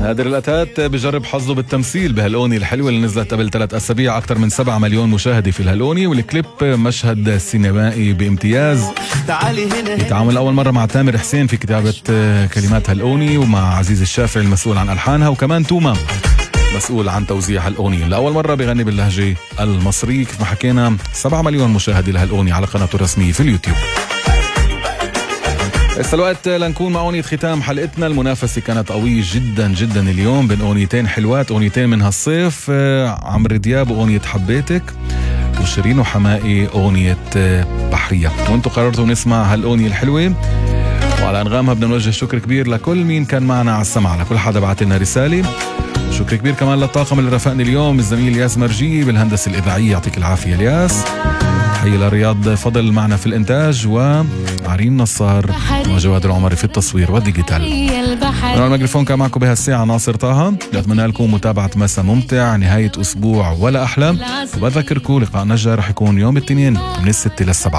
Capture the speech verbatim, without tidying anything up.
نادر الأتات بجرب حظه بالتمثيل بهالأغنية الحلوة اللي نزلت قبل ثلاث أسابيع، أكثر من سبعة مليون مشاهدة في الهالأغنية، والكليب مشهد سينمائي بامتياز. يتعامل أول مرة مع تامر حسين في كتابة كلمات هالأغنية، ومع عزيز الشافعي المسؤول عن ألحانها، وكمان توما مسؤول عن توزيع هالأغنية. لأول مرة بيغني باللهجة المصرية كيف ما حكينا. سبعة مليون مشاهدة لهالأغنية على قناته الرسمية في اليوتيوب. هسه الوقت لنكون مع أغنية ختام حلقتنا. المنافسة كانت قوية جدا جدا اليوم بين أغنيتين حلوات، أغنيتين من هالصيف، عمرو دياب وأغنية حبيتك، وشيرين وحمائي أغنية بحرية. وانتو قررتوا نسمع هالأغنية الحلوة، وعلى أنغامها بدنا نوجه شكر كبير لكل مين كان معنا على السمع، لكل حدا بعت لنا رسالة. شكر كبير كمان للطاقم اللي رافقني اليوم، الزميل ياس مرجي بالهندسة الإذاعية، يعطيك العافية الياس. تحية لرياض فضل معنا في الإنتاج، وعرين نصار وجواد العمري في التصوير والديجيتال. أنا الميكروفون كان معكم بهالساعة ناصر طه. أتمنى لكم متابعة مساء ممتع، نهاية أسبوع ولا أحلى، وبذكركم لقاءنا الجاي رح يكون يوم الاثنين من الستة للسبعة.